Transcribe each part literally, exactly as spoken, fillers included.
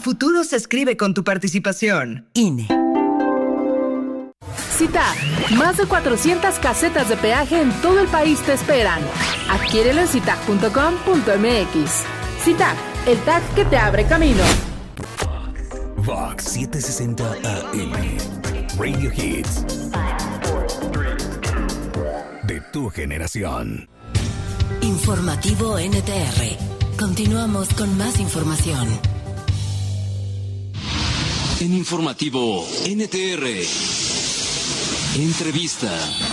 futuro se escribe con tu participación. I N E. CITAG, más de cuatrocientas casetas de peaje en todo el país te esperan. Adquiérelo en citag punto com punto m x. CITAG, el tag que te abre camino. Vox setecientos sesenta A M, Radio Hits de tu generación. Informativo N T R. Continuamos con más información. En Informativo N T R. Entrevista.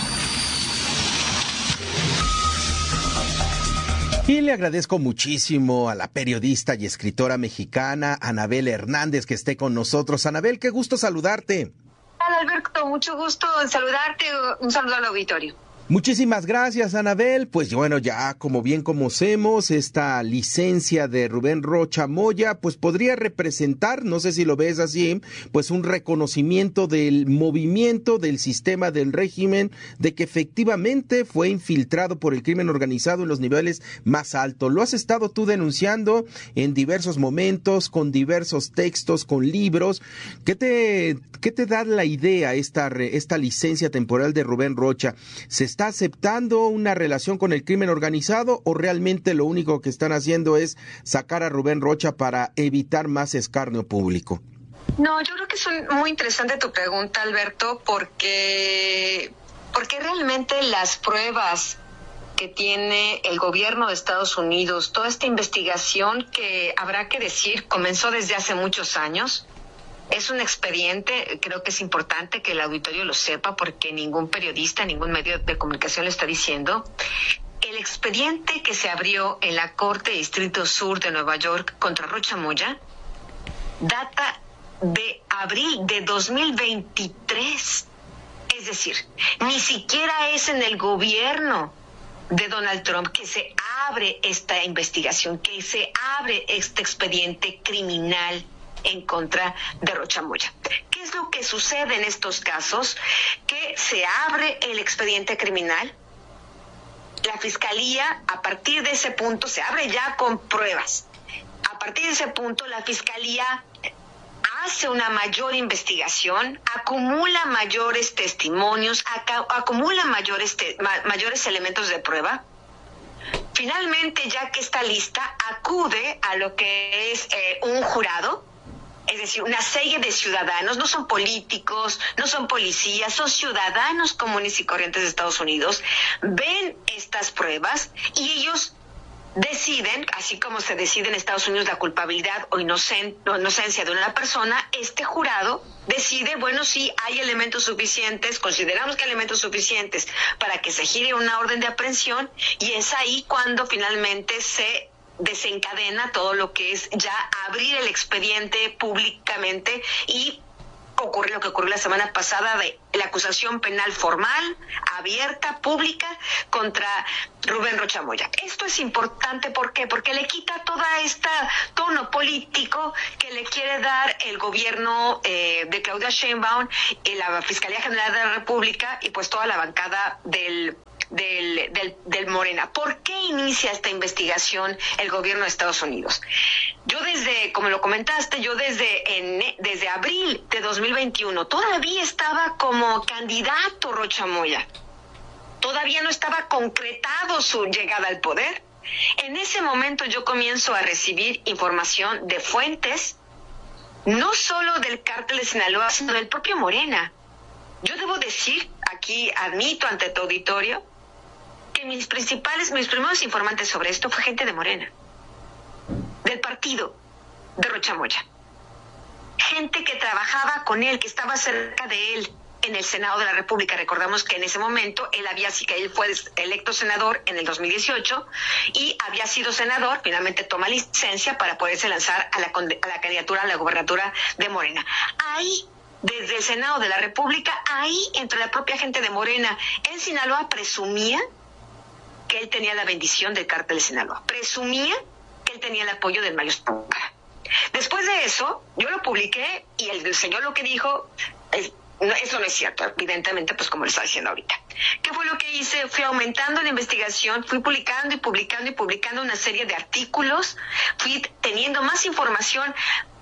Y le agradezco muchísimo a la periodista y escritora mexicana Anabel Hernández que esté con nosotros. Anabel, qué gusto saludarte. Hola Alberto, mucho gusto en saludarte. Un saludo al auditorio. Muchísimas gracias, Anabel. Pues bueno, ya como bien conocemos, esta licencia de Rubén Rocha Moya, pues podría representar, no sé si lo ves así, pues un reconocimiento del movimiento, del sistema, del régimen, de que efectivamente fue infiltrado por el crimen organizado en los niveles más altos. Lo has estado tú denunciando en diversos momentos, con diversos textos, con libros. ¿Qué te, qué te da la idea esta, esta licencia temporal de Rubén Rocha? ¿Se está aceptando una relación con el crimen organizado o realmente lo único que están haciendo es sacar a Rubén Rocha para evitar más escarnio público? No, yo creo que es un, muy interesante tu pregunta, Alberto, porque, porque realmente las pruebas que tiene el gobierno de Estados Unidos, toda esta investigación que habrá que decir comenzó desde hace muchos años. Es un expediente, creo que es importante que el auditorio lo sepa porque ningún periodista, ningún medio de comunicación lo está diciendo. El expediente que se abrió en la Corte Distrito Sur de Nueva York contra Rocha Moya data de abril de dos mil veintitrés. Es decir, ni siquiera es en el gobierno de Donald Trump que se abre esta investigación, que se abre este expediente criminal en contra de Rocha Moya. ¿Qué es lo que sucede en estos casos? Que se abre el expediente criminal, la fiscalía a partir de ese punto se abre ya con pruebas. A partir de ese punto la fiscalía hace una mayor investigación, acumula mayores testimonios, aca- acumula mayores, te- ma- mayores elementos de prueba. Finalmente, ya que está lista, acude a lo que es eh, un jurado. Es decir, una serie de ciudadanos, no son políticos, no son policías, son ciudadanos comunes y corrientes de Estados Unidos, ven estas pruebas y ellos deciden, así como se decide en Estados Unidos la culpabilidad o inocen- o inocencia de una persona, este jurado decide, bueno, sí, hay elementos suficientes, consideramos que hay elementos suficientes para que se gire una orden de aprehensión y es ahí cuando finalmente se desencadena todo lo que es ya abrir el expediente públicamente y ocurre lo que ocurrió la semana pasada de la acusación penal formal, abierta, pública, contra Rubén Rocha Moya. Esto es importante, ¿por qué? Porque le quita toda esta tono político que le quiere dar el gobierno eh, de Claudia Sheinbaum, y la Fiscalía General de la República y pues toda la bancada del Del, del, del Morena. ¿Por qué inicia esta investigación el gobierno de Estados Unidos? Yo desde, como lo comentaste, yo desde, en, desde abril de dos mil veintiuno todavía estaba como candidato Rocha Moya. Todavía no estaba concretado su llegada al poder. En ese momento yo comienzo a recibir información de fuentes, no solo del cártel de Sinaloa, sino del propio Morena. Yo debo decir, aquí admito ante tu auditorio, que mis principales, mis primeros informantes sobre esto fue gente de Morena, del partido de Rocha Moya. Gente que trabajaba con él, que estaba cerca de él en el Senado de la República. Recordamos que en ese momento él había, sí que él fue electo senador en el dos mil dieciocho y había sido senador, finalmente toma licencia para poderse lanzar a la, a la candidatura a la gobernatura de Morena. Ahí, desde el Senado de la República, ahí entre la propia gente de Morena en Sinaloa presumía que él tenía la bendición del cártel de Sinaloa, presumía que él tenía el apoyo del Mario Zambada. Después de eso, yo lo publiqué y el, el señor lo que dijo, es, no, eso no es cierto, evidentemente, pues como lo está diciendo ahorita. ¿Qué fue lo que hice? Fui aumentando la investigación, fui publicando y publicando y publicando una serie de artículos, fui teniendo más información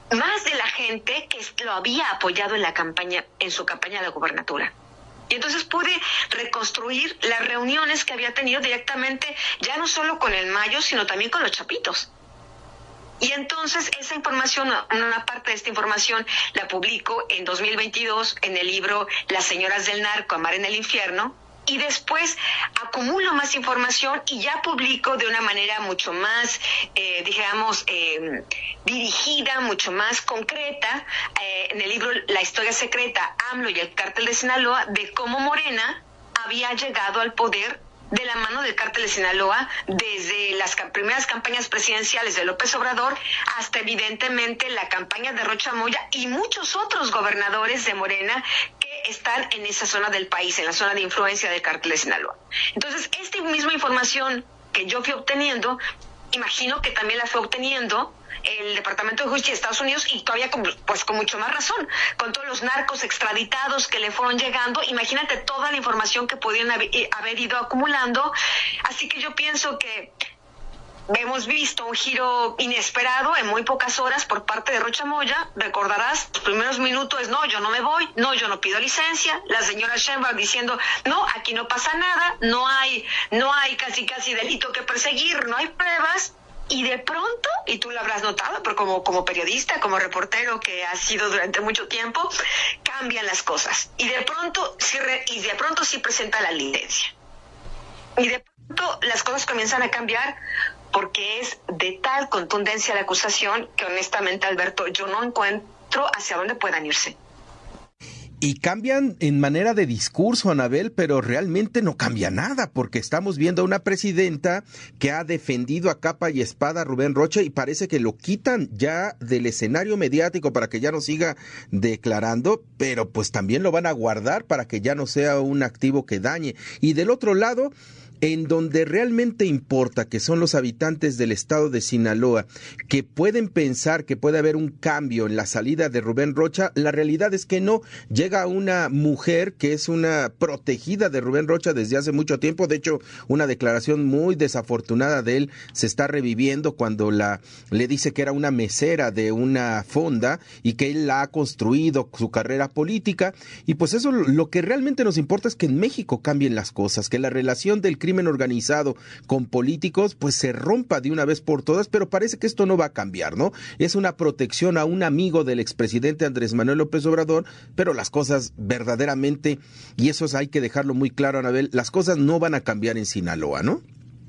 más de la gente que lo había apoyado en la campaña, en su campaña de la gubernatura. Y entonces pude reconstruir las reuniones que había tenido directamente, ya no solo con el Mayo, sino también con los Chapitos. Y entonces esa información, una parte de esta información la publico en dos mil veintidós en el libro Las señoras del narco, amar en el infierno, y después acumulo más información y ya publico de una manera mucho más, eh, digamos, eh, dirigida, mucho más concreta, eh, en el libro La historia secreta, AMLO y el cártel de Sinaloa, de cómo Morena había llegado al poder de la mano del cártel de Sinaloa desde las primeras campañas presidenciales de López Obrador hasta evidentemente la campaña de Rocha Moya y muchos otros gobernadores de Morena que están en esa zona del país, en la zona de influencia del cártel de Sinaloa. Entonces, esta misma información que yo fui obteniendo, imagino que también la fue obteniendo el Departamento de Justicia de Estados Unidos y todavía con, pues con mucho más razón, con todos los narcos extraditados que le fueron llegando. Imagínate toda la información que podían haber, haber ido acumulando. Así que yo pienso que hemos visto un giro inesperado en muy pocas horas por parte de Rocha Moya. Recordarás, los primeros minutos, no, yo no me voy, no, yo no pido licencia. La señora Sheinbaum diciendo, no, aquí no pasa nada, no hay, no hay casi casi delito que perseguir, no hay pruebas. Y de pronto, y tú lo habrás notado, pero como, como periodista, como reportero que has sido durante mucho tiempo, cambian las cosas. Y de pronto, sí re, y de pronto sí presenta la licencia. Y de pronto las cosas comienzan a cambiar porque es de tal contundencia la acusación que honestamente, Alberto, yo no encuentro hacia dónde puedan irse. Y cambian en manera de discurso, Anabel, pero realmente no cambia nada, porque estamos viendo a una presidenta que ha defendido a capa y espada a Rubén Rocha y parece que lo quitan ya del escenario mediático para que ya no siga declarando, pero pues también lo van a guardar para que ya no sea un activo que dañe. Y del otro lado, en donde realmente importa, que son los habitantes del estado de Sinaloa, que pueden pensar que puede haber un cambio en la salida de Rubén Rocha, la realidad es que no. Llega una mujer que es una protegida de Rubén Rocha desde hace mucho tiempo. De hecho, una declaración muy desafortunada de él se está reviviendo cuando la le dice que era una mesera de una fonda y que él la ha construido su carrera política. Y pues eso, lo que realmente nos importa es que en México cambien las cosas, que la relación del crimen organizado con políticos pues se rompa de una vez por todas, pero parece que esto no va a cambiar, ¿no? Es una protección a un amigo del expresidente Andrés Manuel López Obrador, pero las cosas verdaderamente, y eso hay que dejarlo muy claro, Anabel, las cosas no van a cambiar en Sinaloa, ¿no?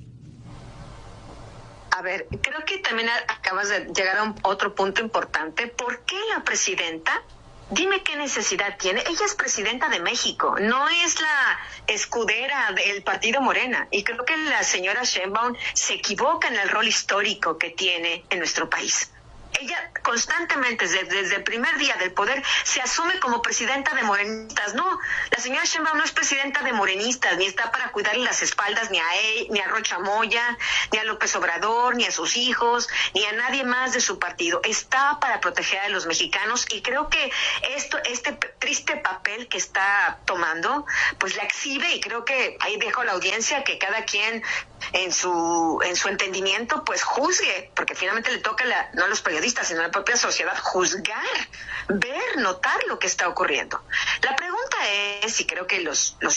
A ver, creo que también acabas de llegar a un otro punto importante. ¿Por qué la presidenta? Dime qué necesidad tiene. Ella es presidenta de México, no es la escudera del partido Morena. Y creo que la señora Sheinbaum se equivoca en el rol histórico que tiene en nuestro país. Ella constantemente, desde, desde el primer día del poder, se asume como presidenta de morenistas. No, la señora Sheinbaum no es presidenta de morenistas, ni está para cuidarle las espaldas ni a él, ni a Rocha Moya, ni a López Obrador, ni a sus hijos, ni a nadie más de su partido. Está para proteger a los mexicanos y creo que esto, este triste papel que está tomando, pues la exhibe y creo que ahí dejo a la audiencia que cada quien en su en su entendimiento pues juzgue, porque finalmente le toca la, no a los periodistas sino a la propia sociedad juzgar, ver, notar lo que está ocurriendo. La pregunta es, y creo que los los